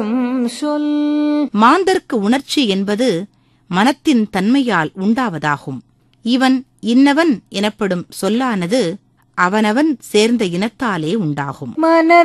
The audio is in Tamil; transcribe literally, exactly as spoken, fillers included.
சொல். மாந்தர்க்கு உணர்ச்சி என்பது மனத்தின் தன்மையால் உண்டாவதாகும். இவன் இன்னவன் எனப்படும் சொல்லானது அவனவன் சேர்ந்த இனத்தாலே உண்டாகும். மன